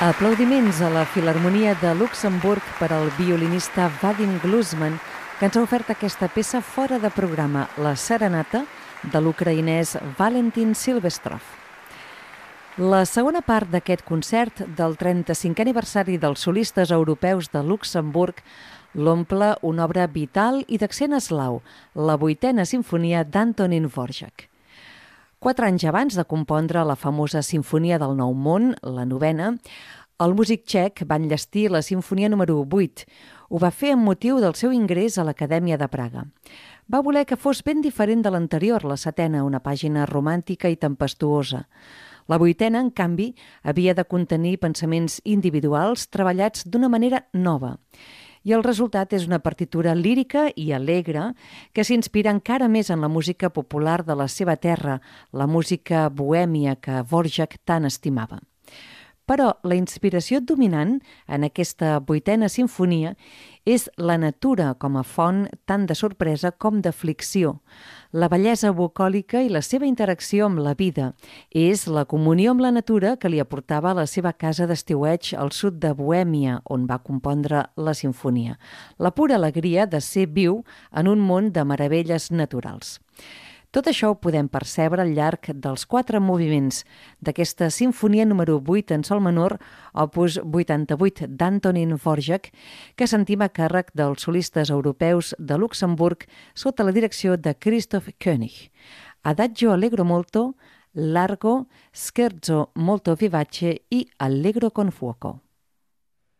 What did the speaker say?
Aplaudiments a la Filharmonia de Luxemburg per al violinista Vadim Glusman, que ens ha ofert aquesta peça fora de programa, la Serenata, de l'ucraïnès Valentin Silvestrov. La segona part d'aquest concert del 35è aniversari dels solistes europeus de Luxemburg l'omple una obra vital i d'accent eslau, la 8a sinfonia d'Antonín Dvořák. 4 anys abans de compondre la famosa Simfonia del Nou Món, la 9a, el músic txec va enllestir la Simfonia número 8. Ho va fer amb motiu del seu ingrés a l'Acadèmia de Praga. Va voler que fos ben diferent de l'anterior, la 7a, una pàgina romàntica i tempestuosa. La 8a, en canvi, havia de contenir pensaments individuals treballats d'una manera nova. I el resultat és una partitura lírica i alegre que s'inspira encara més en la música popular de la seva terra, la música bohèmia que Dvořák tant estimava. Però la inspiració dominant en aquesta 8a sinfonia és la natura com a font tant de sorpresa com d'aflicció, la bellesa bucòlica i la seva interacció amb la vida. És la comunió amb la natura que li aportava a la seva casa d'estiueig al sud de Bohèmia, on va compondre la sinfonia. La pura alegria de ser viu en un món de meravelles naturals. Tot això ho podem percebre al llarg dels 4 moviments d'aquesta sinfonia número 8 en sol menor, opus 88 d'Antonín Dvořák, que sentim a càrrec dels solistes europeus de Luxemburg sota la direcció de Christoph Koenig. Adagio allegro molto, largo, scherzo molto vivace i allegro con fuoco.